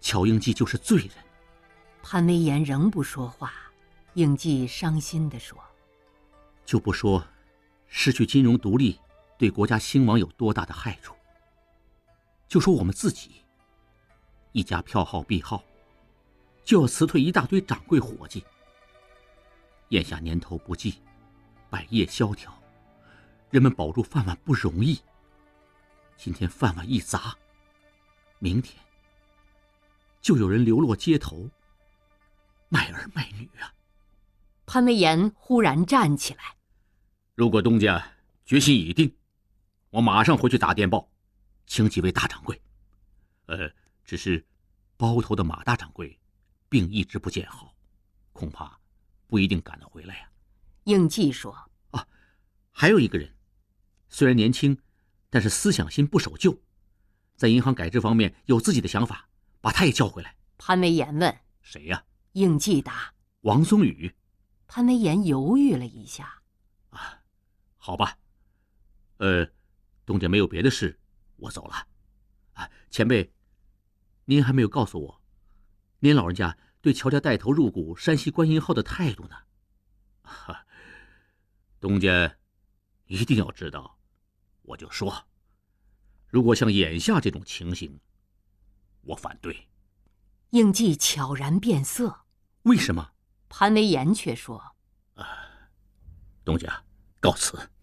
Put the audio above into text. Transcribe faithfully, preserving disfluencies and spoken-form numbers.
乔应记就是罪人。 潘威严仍不说话，应记伤心地说： 就不说失去金融独立对国家兴亡有多大的害处，就说我们自己一家票号币号就要辞退一大堆掌柜伙计。眼下年头不济，百业萧条，人们保住饭碗不容易。今天饭碗一砸，明天就有人流落街头，卖儿卖女啊！ 潘威严忽然站起来： 如果东家决心已定，我马上回去打电报，请几位大掌柜。呃，只是包头的马大掌柜病一直不见好，恐怕不一定赶得回来呀、啊。 应记说： 啊，还有一个人，虽然年轻，但是思想心不守旧，在银行改制方面有自己的想法，把他也叫回来。 潘威严问： 谁呀、啊？ 应记答： 王松宇。 潘威严犹豫了一下： 啊，好吧，呃，东家没有别的事，我走了。啊，前辈，您还没有告诉我，您老人家对乔家带头入股山西观音号的态度呢？哈，东家一定要知道，我就说，如果像眼下这种情形，我反对。 应记悄然变色。 为什么？ 潘威严却说： 啊，东家告辞。